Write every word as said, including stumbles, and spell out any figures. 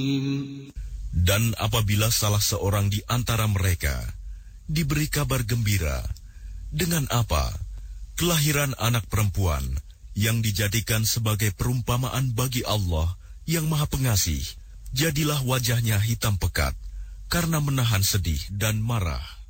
Dan apabila salah seorang di antara mereka diberi kabar gembira dengan apa? Kelahiran anak perempuan yang dijadikan sebagai perumpamaan bagi Allah yang Maha Pengasih, jadilah wajahnya hitam pekat karena menahan sedih dan marah.